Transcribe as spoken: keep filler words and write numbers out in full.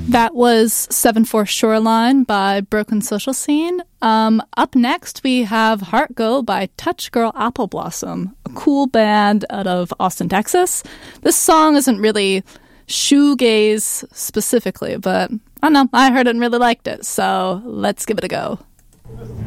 That was seven four Shoreline by Broken Social Scene. Um, up next, we have Heart Go by Touch Girl Apple Blossom, a cool band out of Austin, Texas. This song isn't really shoegaze specifically, but I don't know, I heard it and really liked it, so let's give it a go.